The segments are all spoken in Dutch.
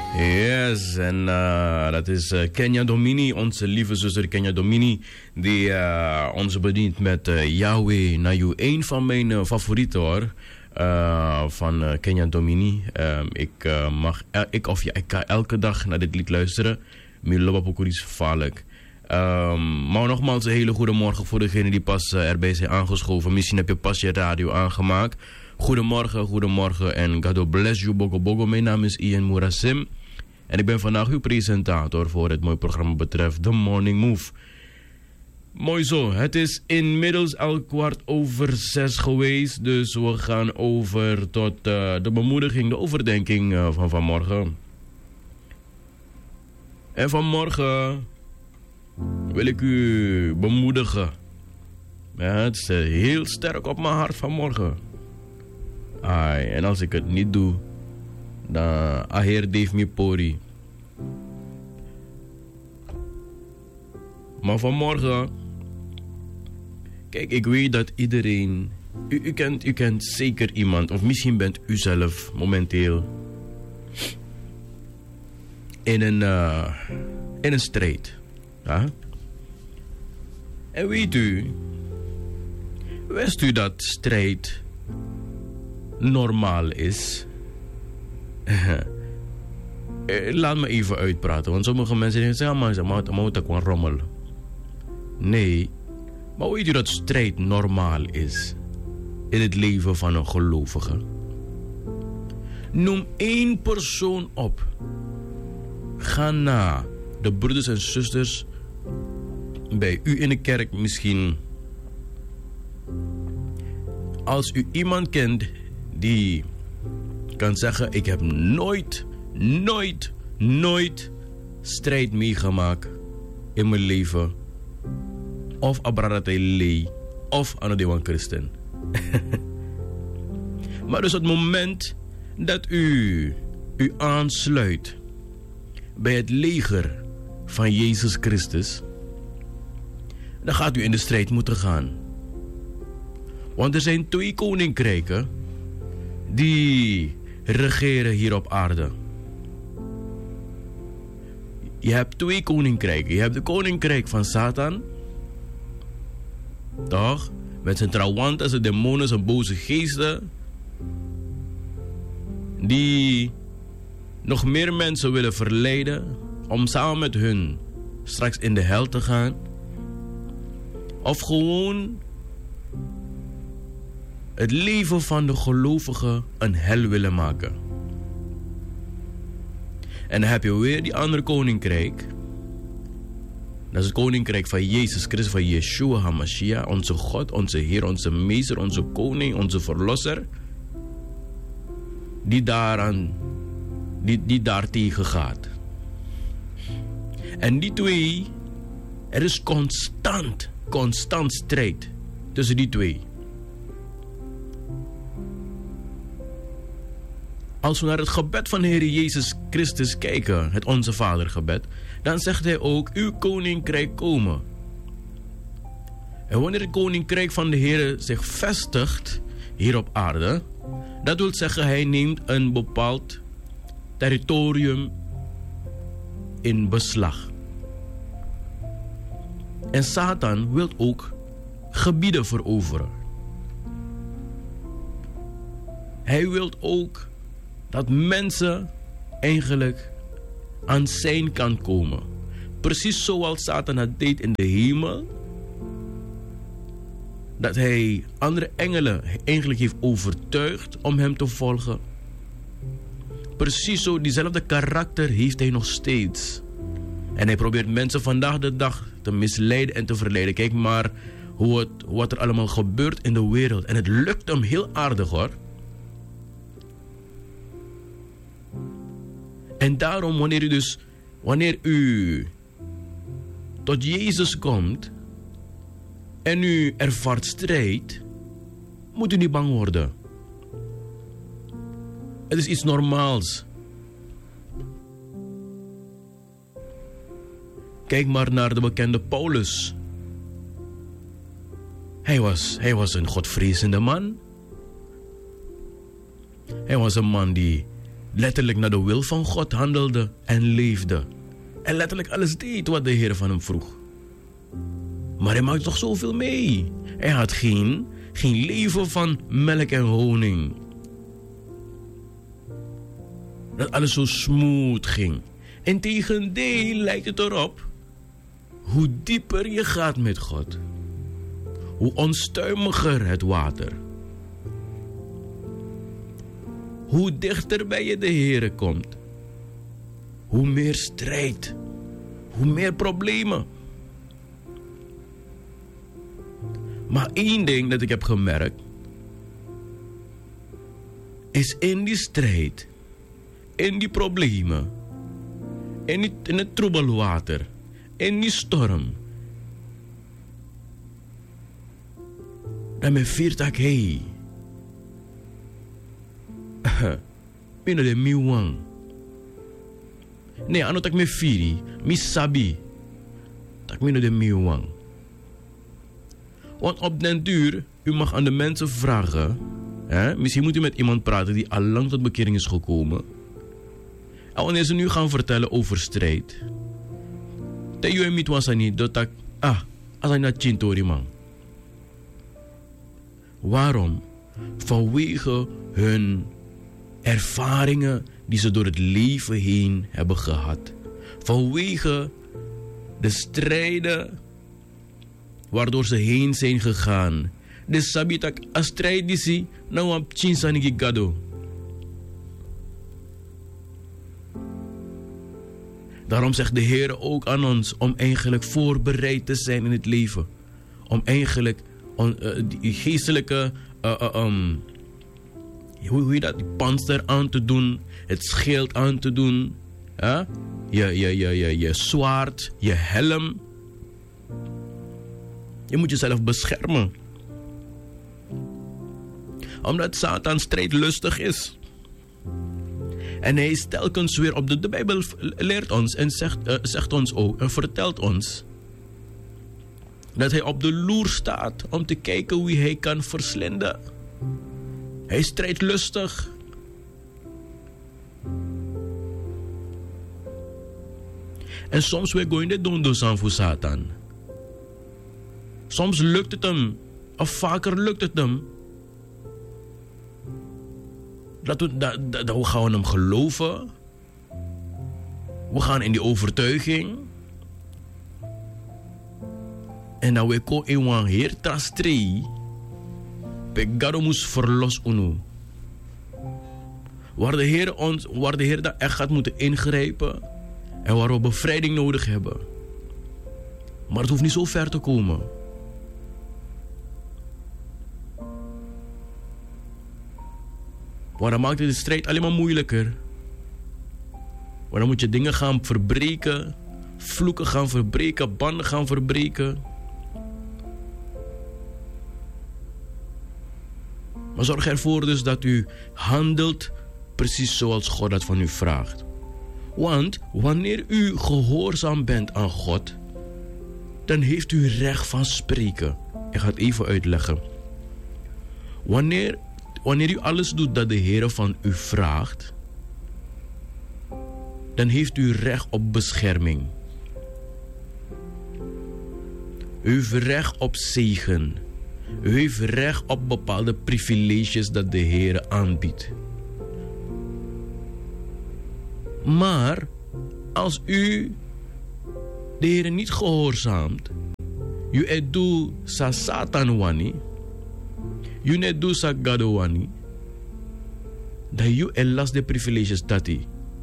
Yes, en dat is Kenya Domini, onze lieve zuster Kenya Domini, die ons bedient met Yahweh Nayu. Een van mijn favorieten hoor, van Kenya Domini. Ik ga elke dag naar dit lied luisteren. Milobapokur is gevaarlijk. Maar nogmaals een hele goede morgen voor degenen die pas erbij zijn aangeschoven. Misschien heb je pas je radio aangemaakt. Goedemorgen en God bless you, Bogo Bogo. Mijn naam is Ian Mourasim en ik ben vandaag uw presentator voor het mooie programma betreft The Morning Move. Mooi zo, het is inmiddels al 6:15 geweest, dus we gaan over tot de bemoediging, de overdenking van vanmorgen. En vanmorgen wil ik u bemoedigen. Ja, het is heel sterk op mijn hart vanmorgen. En als ik het niet doe, dan Heer Dave me pori. Maar vanmorgen, kijk, ik weet dat iedereen, u kent zeker iemand, of misschien bent u zelf momenteel in een strijd. Ja? En weet u, wist u dat strijd normaal is? Laat me even uitpraten, want sommige mensen zeggen, maar ze moeten gewoon rommel. Nee, maar weet u dat strijd normaal is in het leven van een gelovige? Noem 1 persoon op. Ga na de broeders en zusters bij u in de kerk misschien. Als u iemand kent die kan zeggen, ik heb nooit strijd meegemaakt in mijn leven. Of abradatei lei, of anodewan christen. Maar dus het moment dat u aansluit bij het leger van Jezus Christus, dan gaat u in de strijd moeten gaan. Want er zijn 2 koninkrijken die regeren hier op aarde. Je hebt 2 koninkrijken. Je hebt de koninkrijk van Satan. Toch? Met zijn trawanten, zijn demonen, zijn boze geesten. Die nog meer mensen willen verleiden om samen met hun straks in de hel te gaan. Of gewoon het leven van de gelovigen een hel willen maken. En dan heb je weer die andere koninkrijk. Dat is het koninkrijk van Jezus Christus, van Yeshua HaMashiach, onze God, onze Heer, onze Meester, onze Koning, onze Verlosser. Die daar tegen gaat. En die 2, er is constant strijd tussen die 2. Als we naar het gebed van de Heer Jezus Christus kijken, het Onze Vader gebed, dan zegt hij ook, uw koninkrijk komen. En wanneer het koninkrijk van de Heer zich vestigt hier op aarde, dat wil zeggen, hij neemt een bepaald territorium in beslag. En Satan wil ook gebieden veroveren. Hij wil ook dat mensen eigenlijk aan zijn kant komen. Precies zoals Satan het deed in de hemel. Dat hij andere engelen eigenlijk heeft overtuigd om hem te volgen. Precies zo, diezelfde karakter heeft hij nog steeds. En hij probeert mensen vandaag de dag te misleiden en te verleiden. Kijk maar wat er allemaal gebeurt in de wereld. En het lukt hem heel aardig hoor. En daarom wanneer u tot Jezus komt en u ervaart strijd, moet u niet bang worden. Het is iets normaals. Kijk maar naar de bekende Paulus. Hij was een godvrezende man. Hij was een man die letterlijk naar de wil van God handelde en leefde. En letterlijk alles deed wat de Heer van hem vroeg. Maar hij maakte toch zoveel mee. Hij had geen leven van melk en honing. Dat alles zo smooth ging. Integendeel lijkt het erop. Hoe dieper je gaat met God, hoe onstuimiger het water. Hoe dichter bij je de Heere komt, hoe meer strijd, hoe meer problemen. Maar één ding dat ik heb gemerkt, is in die strijd, in die problemen, in het troebel water, in die storm, dan me viert ik hey. Mino de miwang. Nee, ano tak me firi, mi sabi. Tak mino de miwang. Want op den duur, u mag aan de mensen vragen. Misschien moet u met iemand praten die al lang tot bekering is gekomen. En wanneer ze nu gaan vertellen over strijd. Te je niet was niet dat ik, als ik naar Chintori man. Waarom? Vanwege hun ervaringen die ze door het leven heen hebben gehad. Vanwege de strijden waardoor ze heen zijn gegaan. De sabitak a strijd die ze nou op Chinsanigi gado. Daarom zegt de Heer ook aan ons om eigenlijk voorbereid te zijn in het leven. Om eigenlijk die geestelijke, hoe je dat, die panzer aan te doen, het schild aan te doen, je zwaard, je helm. Je moet jezelf beschermen. Omdat Satan strijdlustig is. En hij is telkens weer op de Bijbel leert ons en zegt ons ook en vertelt ons dat hij op de loer staat om te kijken wie hij kan verslinden. Hij is strijdlustig. En soms we gaan dit doen voor Satan. Soms lukt het hem, of vaker lukt het hem. Dat we gaan hem geloven. We gaan in die overtuiging. En dan we komen in een heer trastree. Pegado moest verlos unu. Waar de Heer dan echt gaat moeten ingrijpen. En waar we bevrijding nodig hebben. Maar het hoeft niet zo ver te komen. Maar dan maakt het de strijd alleen maar moeilijker. Maar dan moet je dingen gaan verbreken. Vloeken gaan verbreken. Banden gaan verbreken. Maar zorg ervoor dus dat u handelt precies zoals God dat van u vraagt. Want wanneer u gehoorzaam bent aan God, dan heeft u recht van spreken. Ik ga het even uitleggen. Wanneer u alles doet dat de Heer van u vraagt, dan heeft u recht op bescherming. U heeft recht op zegen. U heeft recht op bepaalde privileges dat de Heer aanbiedt. Maar als u de Heer niet gehoorzaamt, u het doet sa Satan wani, u net doet sa God wani, dat u elas de privileges dat hij.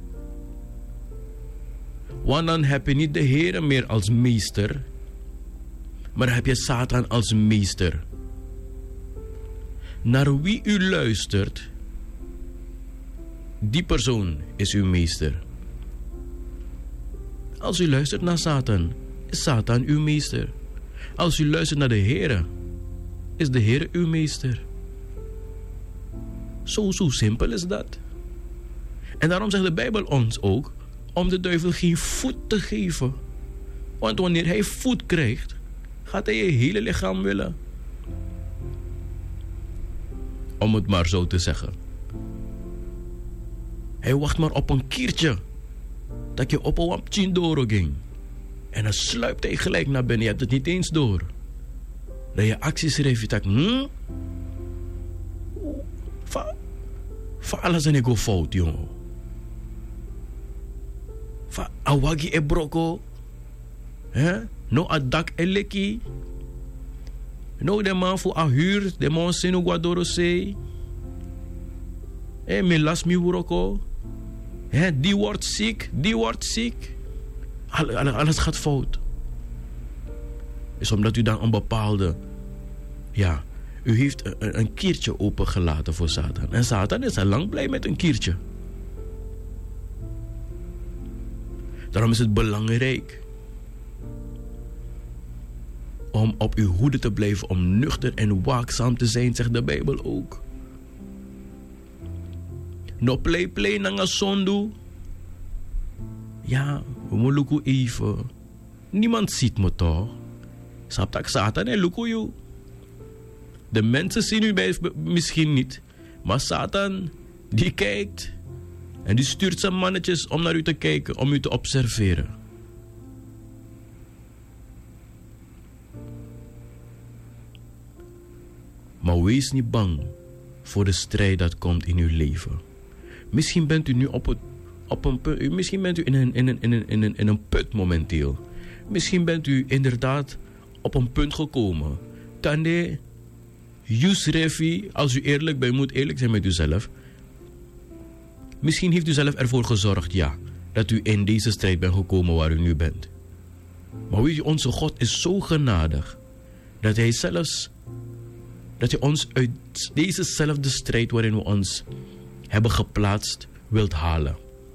Want dan heb je niet de Heer meer als meester, maar dan heb je Satan als meester. Naar wie u luistert, die persoon is uw meester. Als u luistert naar Satan, is Satan uw meester. Als u luistert naar de Heer, is de Heer uw meester. Zo simpel is dat. En daarom zegt de Bijbel ons ook om de duivel geen voet te geven. Want wanneer hij voet krijgt, gaat hij je hele lichaam willen. Om het maar zo te zeggen. Hij wacht maar op een kiertje. Dat je op een wapchin door ging. En dan sluipt hij gelijk naar binnen. Je hebt het niet eens door. Dat je acties schreef. Je dacht, Van alles en ik go fout, jongen. Van awagi e broko. No a dak e leki. No de man voor a huur. De man sinu guadoro sei. Me las mi broko. Die wordt ziek. Alles gaat fout. Is omdat u dan een bepaalde... Ja, u heeft een kiertje opengelaten voor Satan. En Satan is al lang blij met een kiertje. Daarom is het belangrijk om op uw hoede te blijven, om nuchter en waakzaam te zijn, zegt de Bijbel ook. No play nanga sondu. Ja, we moeten lukken even. Niemand ziet me toch? Saptak Satan en lukken je. De mensen zien u misschien niet. Maar Satan, die kijkt. En die stuurt zijn mannetjes om naar u te kijken. Om u te observeren. Maar wees niet bang voor de strijd dat komt in uw leven. Misschien bent u nu op een punt. Misschien bent u in een put momenteel. Misschien bent u inderdaad op een punt gekomen. Tande, Yusrefi, als u eerlijk bent, moet eerlijk zijn met uzelf. Misschien heeft u zelf ervoor gezorgd, ja, dat u in deze strijd bent gekomen waar u nu bent. Maar weet je, onze God is zo genadig dat hij ons uit dezezelfde strijd waarin we ons hebben geplaatst, wilt halen.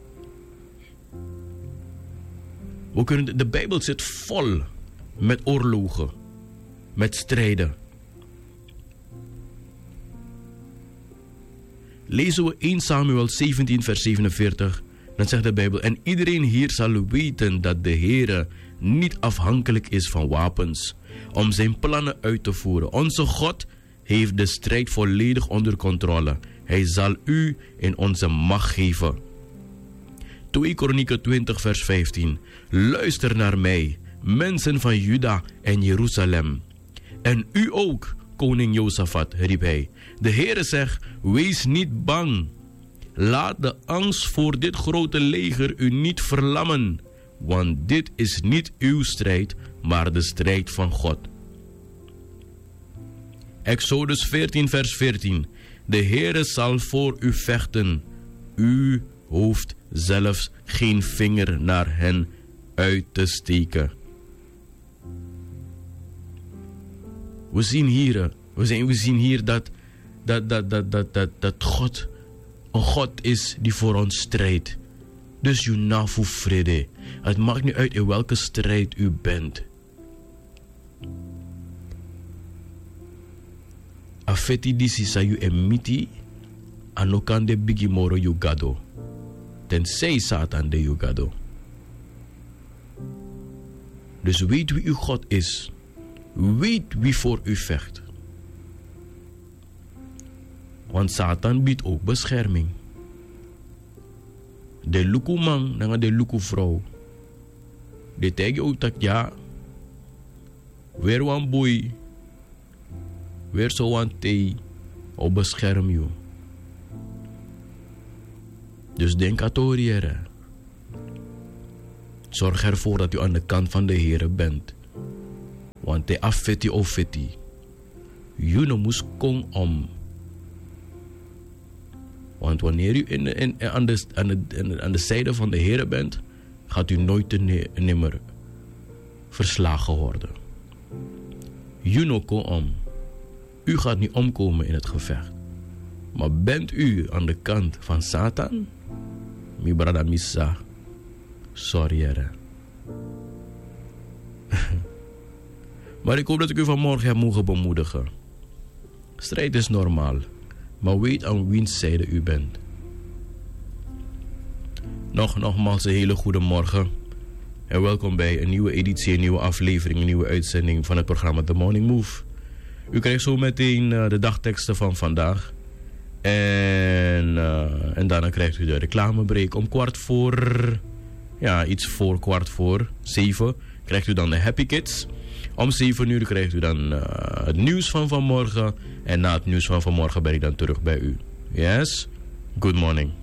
De Bijbel zit vol met oorlogen, met strijden. Lezen we 1 Samuel 17 vers 47, dan zegt de Bijbel: en iedereen hier zal weten dat de Heere niet afhankelijk is van wapens om zijn plannen uit te voeren. Onze God heeft de strijd volledig onder controle. Hij zal u in onze macht geven. 2 Kronieken 20 vers 15. Luister naar mij, mensen van Juda en Jeruzalem. En u ook, koning Josafat, riep hij. De Heere zegt, wees niet bang. Laat de angst voor dit grote leger u niet verlammen. Want dit is niet uw strijd, maar de strijd van God. Exodus 14 vers 14. De Heere zal voor u vechten. U hoeft zelfs geen vinger naar hen uit te steken. We zien hier dat God een God is die voor ons strijdt. Dus je nafu vrede. Het maakt niet uit in welke strijd u bent. Afeti disi sa you emiti anokande bigi moro you gado. Tenzij Satan de you gado. Dus weet wie uw God is. Weet wie voor u vecht. Want Satan biedt ook bescherming. De luku man, dan de luku vrouw. De tegi ook dat ja. Weer wan boy. Weer zo wan thee. Op bescherm je. Dus denk aan toriëre. Zorg ervoor dat u aan de kant van de Heere bent. Want te affetti of fetti. You moest kon om. Want wanneer u aan de zijde van de Heere bent, gaat u nooit nimmer verslagen worden. You kon om. U gaat niet omkomen in het gevecht. Maar bent u aan de kant van Satan? Mi brada missa. Sorry, Heere. Maar ik hoop dat ik u vanmorgen heb mogen bemoedigen. Strijd is normaal. Maar weet aan wiens zijde u bent. Nogmaals een hele goede morgen. En welkom bij een nieuwe editie, een nieuwe aflevering, een nieuwe uitzending van het programma The Morning Move. U krijgt zo meteen de dagteksten van vandaag. En daarna krijgt u de reclamebreak om 7:15. Ja, iets voor 6:15 krijgt u dan de Happy Kids. Om 7:00 krijgt u dan het nieuws van vanmorgen. En na het nieuws van vanmorgen ben ik dan terug bij u. Yes, good morning.